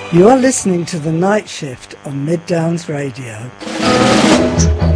You are listening to The Night Shift on Mid Downs Radio.